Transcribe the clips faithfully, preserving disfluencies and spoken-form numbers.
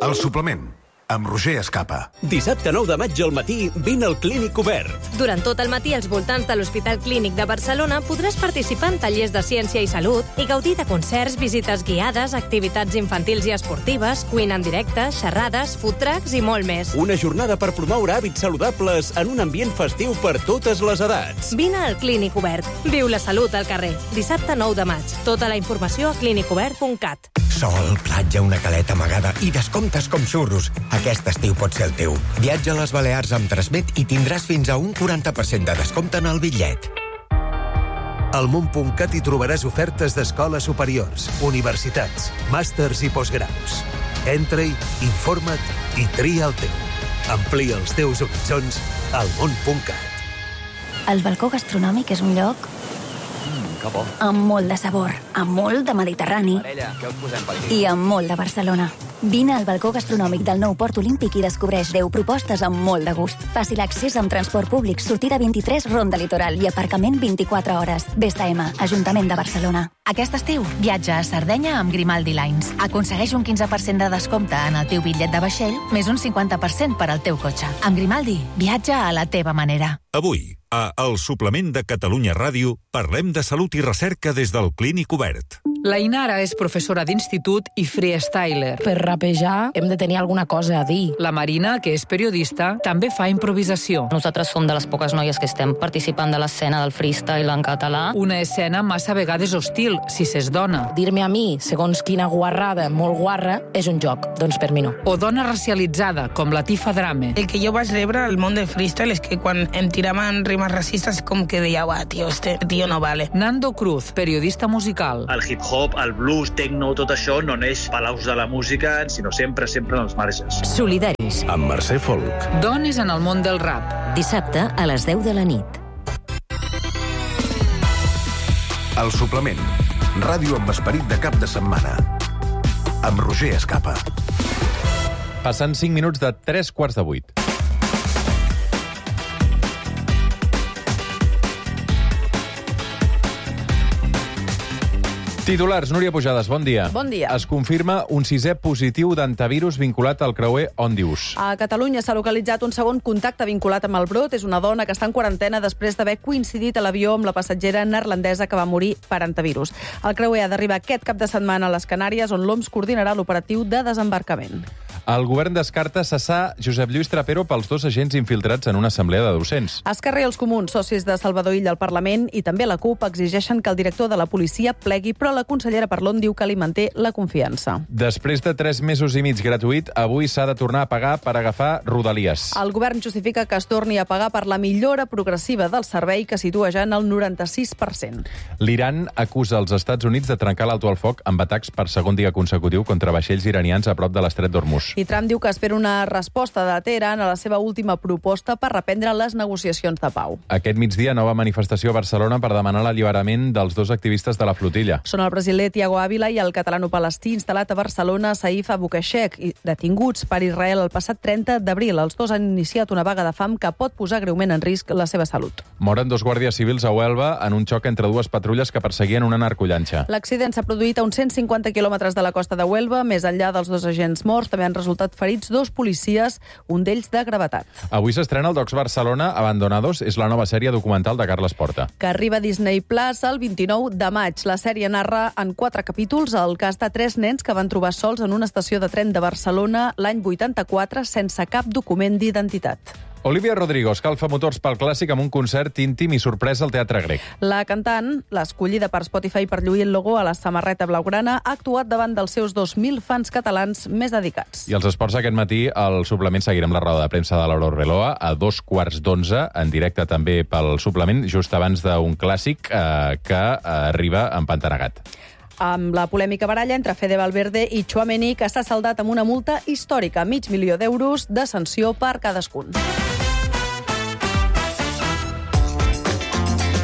El suplement, amb Roger Escapa. Dissabte nou de maig al matí, vine al Clínic Obert. Durant tot el matí, als voltants de l'Hospital Clínic de Barcelona, podràs participar en tallers de ciència i salut i gaudir de concerts, visites guiades, activitats infantils i esportives, cuina en directe, xerrades, food trucks i molt més. Una jornada per promoure hàbits saludables en un ambient festiu per totes les edats. Vine al Clínic Obert. Viu la salut al carrer. Dissabte nou de maig. Tota la informació a clínic obert punt cat. Sol, platja, una caleta amagada i descomptes com xurros. Aquest estiu pot ser el teu. Viatja a les Balears amb Transmet i tindràs fins a un quaranta per cent de descompte en el bitllet. Al munt punt cat hi trobaràs ofertes d'escoles superiors, universitats, màsters i postgraus. Entra-hi, informa't i tria el teu. Amplia els teus horitzons al munt punt cat. El balcó gastronòmic és un lloc amb molt de sabor, amb molt de Mediterrani i amb molt de Barcelona. Vine al balcó gastronòmic del nou Port Olímpic i descobreix deu propostes amb molt de gust. Fàcil accés amb transport públic, sortida vint-i-tres, Ronda Litoral i aparcament vint-i-quatre hores. B S M, Ajuntament de Barcelona. Aquest estiu, viatja a Sardenya amb Grimaldi Lines. Aconsegueix un quinze per cent de descompte en el teu bitllet de vaixell, més un cinquanta per cent per al teu cotxe. Amb Grimaldi, viatja a la teva manera. Avui, a El Suplement de Catalunya Ràdio, parlem de salut i recerca des del Clínic Obert. La Inara és professora d'institut i freestyler. Per rapejar hem de tenir alguna cosa a dir. La Marina, que és periodista, també fa improvisació. Nosaltres som de les poques noies que estem participant de l'escena del freestyle en català. Una escena massa vegades hostil, si s'és dona. Dir-me a mi, segons quina guarrada molt guarra, és un joc. Doncs per mi no. O dona racialitzada, com la Tifa Drame. El que jo vaig rebre al món del freestyle és que quan em tiraven rimes racistes com que deia, uah, tio, este tio no vale. Nando Cruz, periodista musical. El hip-hop, el blues, techno, tot això no neix palaus de la música, sinó sempre, sempre en els marges. Solidaris. Amb Mercè Folk. Dones en el món del rap. Dissabte a les deu de la nit. El suplement. Ràdio amb esperit de cap de setmana. Amb Roger Escapa. Passant cinc minuts de tres quarts de vuit. Titulars, Núria Pujades, bon dia. Bon dia. Es confirma un sisè positiu d'antivirus vinculat al creuer Òndius. A Catalunya s'ha localitzat un segon contacte vinculat amb el brot. És una dona que està en quarantena després d'haver coincidit a l'avió amb la passatgera neerlandesa que va morir per antivirus. El creuer ha d'arribar aquest cap de setmana a les Canàries, on l'O M S coordinarà l'operatiu de desembarcament. El govern descarta cessar Josep Lluís Trapero pels dos agents infiltrats en una assemblea de docents. Esquerra i els comuns, socis de Salvador Illa al Parlament, i també la CUP exigeixen que el director de la policia plegui, però la consellera Parlon diu que li manté la confiança. Després de tres mesos i mig gratuït, avui s'ha de tornar a pagar per agafar Rodalies. El govern justifica que es torni a pagar per la millora progressiva del servei, que situa ja en el noranta-sis per cent. L'Iran acusa els Estats Units de trencar l'alto al foc amb atacs per segon dia consecutiu contra vaixells iranians a prop de l'estret d'Hormuz. I Trump diu que espera una resposta de Teheran a la seva última proposta per reprendre les negociacions de pau. Aquest migdia, nova manifestació a Barcelona per demanar l'alliberament dels dos activistes de la flotilla. Són el brasiler Tiago Ávila i el catalano-palestí instal·lat a Barcelona, Saif Abukeshek, detinguts per Israel el passat trenta d'abril. Els dos han iniciat una vaga de fam que pot posar greument en risc la seva salut. Moren dos guàrdies civils a Huelva en un xoc entre dues patrulles que perseguien una narcollanxa. L'accident s'ha produït a uns cent cinquanta quilòmetres de la costa de Huelva. Més enllà dels dos agents morts, també han resultat ferits dos policies, un d'ells de gravetat. Avui s'estrena al Docs Barcelona Abandonados, és la nova sèrie documental de Carles Porta. Que arriba a Disney Plus el vint-i-nou de maig. La sèrie narra en quatre capítols el cas de tres nens que van trobar sols en una estació de tren de Barcelona l'any vuitanta-quatre sense cap document d'identitat. Olivia Rodrigo escalfa motors pel clàssic amb un concert íntim i sorpresa al Teatre Grec. La cantant, l'escollida per Spotify per lluir el logo a la samarreta blaugrana, ha actuat davant dels seus dos mil fans catalans més dedicats. I els esports aquest matí, al suplement seguirem la roda de premsa de l'Aurora Reloa a dos quarts d'onze, en directe també pel suplement, just abans d'un clàssic eh, que arriba empantanegat. Amb la polèmica baralla entre Fede Valverde i Tchouaméni, que s'ha saldat amb una multa històrica, mig milió d'euros de sanció per cadascun.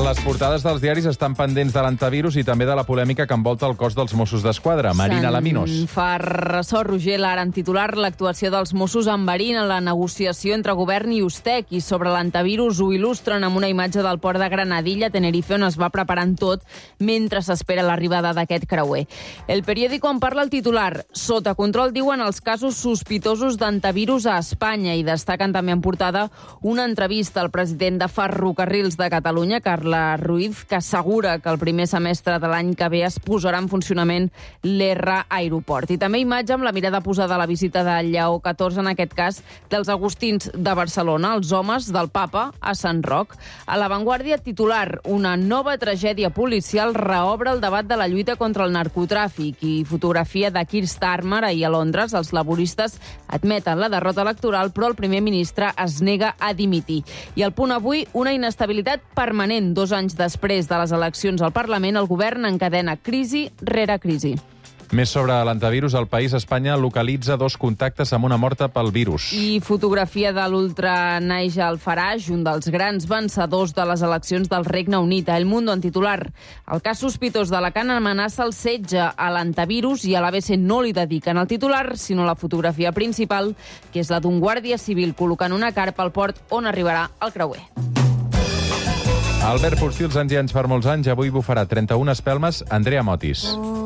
Les portades dels diaris estan pendents de l'antivirus i també de la polèmica que envolta el cos dels Mossos d'Esquadra. Marina Laminos. Se'n fa ressò Roger Lara en titular l'actuació dels Mossos enverina la negociació entre govern i Ustec, i sobre l'antivirus ho il·lustren amb una imatge del port de Granadilla, Tenerife, on es va preparant tot mentre s'espera l'arribada d'aquest creuer. El periòdico en parla el titular. Sota control, diuen, els casos sospitosos d'antivirus a Espanya, i destaquen també en portada una entrevista al president de Ferrocarrils de Catalunya, Carles la Ruiz, que assegura que el primer semestre de l'any que ve es posarà en funcionament l'R Aeroport. I també imatge amb la mirada posada a la visita de Lleó catorze, en aquest cas dels Agustins de Barcelona, els homes del papa a Sant Roc. A l'avantguàrdia, titular, una nova tragèdia policial reobre el debat de la lluita contra el narcotràfic, i fotografia de Keir Starmer ahir a Londres. Els laboristes admeten la derrota electoral, però el primer ministre es nega a dimitir. I al Punt Avui, una inestabilitat permanent. Dos anys després de les eleccions al Parlament, el govern encadena crisi rere crisi. Més sobre l'antivirus, el País, Espanya localitza dos contactes amb una morta pel virus. I fotografia de l'ultra Nigel Farage, un dels grans vencedors de les eleccions del Regne Unit. A El Mundo, en titular, el cas sospitós d'Alacant amenaça el setge a l'antivirus, i a l'A B C no li dediquen el titular, sinó la fotografia principal, que és la d'un guàrdia civil col·locant una carpa al port on arribarà el creuer. Albert Postils, anys i anys per molts anys, avui bufarà trenta-una espelmes Andrea Motis.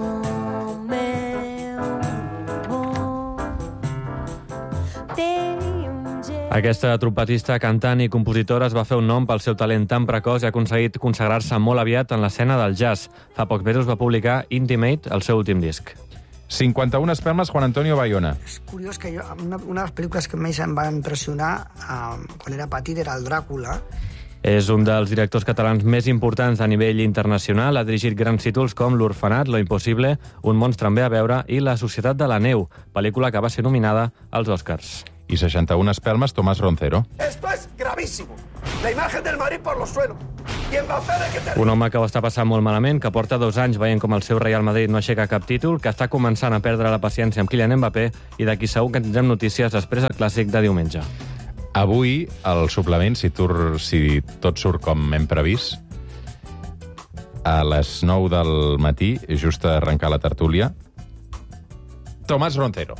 Aquesta trompetista, cantant i compositora es va fer un nom pel seu talent tan precoç i ha aconseguit consagrar-se molt aviat en l'escena del jazz. Fa pocs mesos va publicar Intimate, el seu últim disc. cinquanta-una espelmes Juan Antonio Bayona. És curiós que jo, una, una de les pel·lícules que més em va impressionar eh, quan era petit era el Dràcula. És un dels directors catalans més importants a nivell internacional. Ha dirigit grans títols com L'Orfenat, Lo Impossible, Un monstre en ve a veure i La Societat de la Neu, pel·lícula que va ser nominada als Oscars. I seixanta-una espelmes Tomás Roncero. Esto es gravísimo. La imagen del Madrid por los suelos. I Mbappé de que te... Un home que ho està passant molt malament, que porta dos anys veient com el seu Real Madrid no aixeca cap títol, que està començant a perdre la paciència amb Kylian Mbappé i d'aquí segur que tindrem notícies després del clàssic de diumenge. Avui, el suplement, si, tur, si tot surt com hem previst, a les nou del matí, just a arrencar la tertúlia, Tomás Roncero.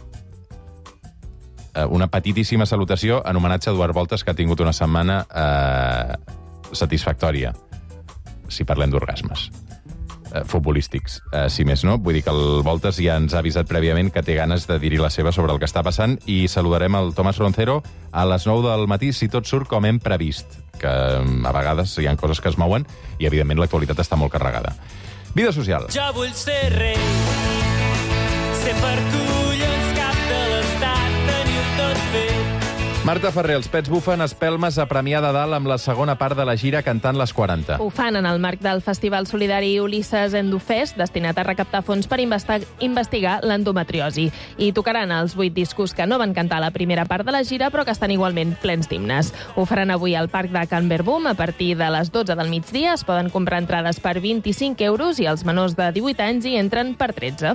Una petitíssima salutació en homenatge a Eduard Voltas, que ha tingut una setmana eh, satisfactòria, si parlem d'orgasmes eh, futbolístics. Eh, si més no, vull dir que el Voltas ja ens ha avisat prèviament que té ganes de dir-hi la seva sobre el que està passant, i saludarem el Tomás Roncero a les nou del matí, si tot surt com hem previst, que a vegades hi ha coses que es mouen i, evidentment, l'actualitat està molt carregada. Vida social. Jo vull ser rei, ser per collons cap de l'estat, tenir-ho tot fet. Marta Ferrer, els Pets bufen espelmes a Premià de Dalt amb la segona part de la gira cantant les quaranta. Ho fan en el marc del Festival Solidari Ulisses Endofest, destinat a recaptar fons per investigar l'endometriosi. I tocaran els vuit discos que no van cantar a la primera part de la gira, però que estan igualment plens d'himnes. Ho faran avui al Parc de Can Verbum a partir de les dotze del migdia. Es poden comprar entrades per vint-i-cinc euros i els menors de divuit anys hi entren per tretze.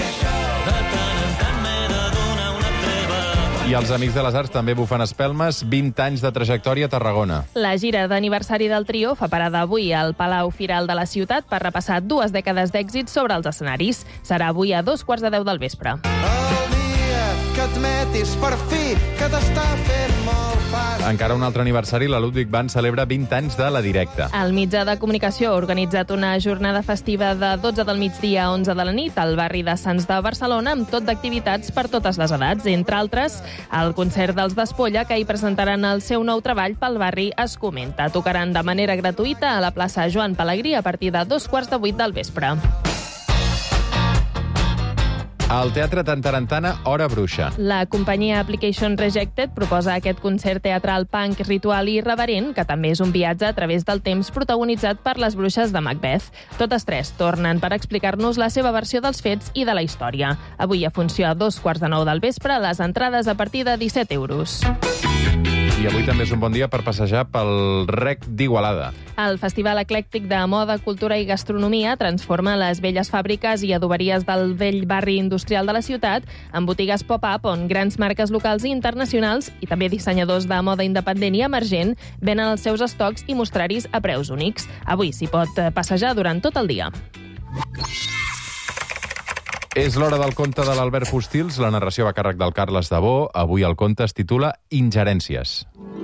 I els Amics de les Arts també bufen espelmes, vint anys de trajectòria a Tarragona. La gira d'aniversari del trio fa parada avui al Palau Firal de la ciutat per repassar dues dècades d'èxit sobre els escenaris. Serà avui a dos quarts de deu del vespre. El dia que admetis per fi que t'està fent molt fàcil. Encara un altre aniversari, la Ludwig Band celebra vint anys de La Directa. El mitjà de comunicació ha organitzat una jornada festiva de dotze del migdia a onze de la nit al barri de Sants de Barcelona, amb tot d'activitats per totes les edats. Entre altres, el concert dels Despolla, que hi presentaran el seu nou treball pel barri Es Comenta. Tocaran de manera gratuïta a la plaça Joan Pelegrí a partir de dos quarts de vuit del vespre. Al Teatre Tantarantana, Hora Bruixa. La companyia Application Rejected proposa aquest concert teatral punk, ritual i irreverent, que també és un viatge a través del temps protagonitzat per les bruixes de Macbeth. Totes tres tornen per explicar-nos la seva versió dels fets i de la història. Avui a funció a dos quarts de nou del vespre, les entrades a partir de disset euros. I avui també és un bon dia per passejar pel Rec d'Igualada. El Festival Eclèctic de Moda, Cultura i Gastronomia transforma les velles fàbriques i adoberies del vell barri industrial de la ciutat en botigues pop-up on grans marques locals i internacionals i també dissenyadors de moda independent i emergent venen els seus estocs i mostraris a preus únics. Avui s'hi pot passejar durant tot el dia. És l'hora del conte de l'Albert Postils. La narració va a càrrec del Carles Dabó. Avui el conte es titula Ingerències.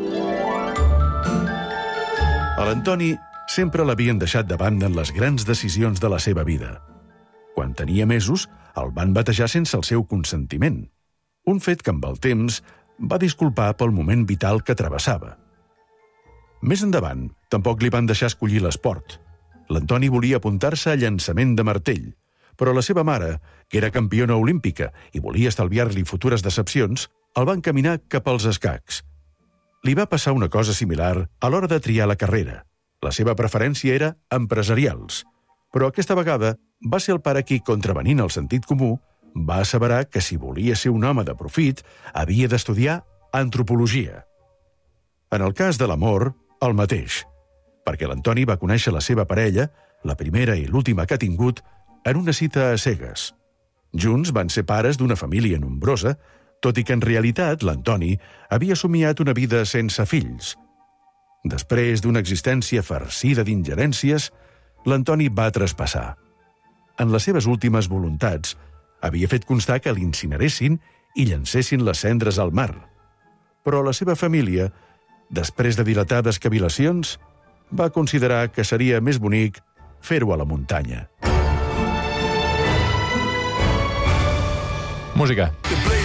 A l'Antoni sempre l'havien deixat de banda en les grans decisions de la seva vida. Quan tenia mesos, el van batejar sense el seu consentiment. Un fet que amb el temps va disculpar pel moment vital que travessava. Més endavant, tampoc li van deixar escollir l'esport. L'Antoni volia apuntar-se a llançament de martell, però la seva mare, que era campiona olímpica i volia estalviar-li futures decepcions, el va encaminar cap als escacs. Li va passar una cosa similar a l'hora de triar la carrera. La seva preferència era empresarials, però aquesta vegada va ser el pare qui, contravenint el sentit comú, va asseverar que si volia ser un home de profit, havia d'estudiar antropologia. En el cas de l'amor, el mateix, perquè l'Antoni va conèixer la seva parella, la primera i l'última que ha tingut, en una cita a cegues. Junts van ser pares d'una família nombrosa, tot i que en realitat l'Antoni havia somiat una vida sense fills. Després d'una existència farcida d'ingerències, l'Antoni va traspassar. En les seves últimes voluntats, havia fet constar que l'incineressin i llancessin les cendres al mar. Però la seva família, després de dilatades cavilacions, va considerar que seria més bonic fer-ho a la muntanya. Música.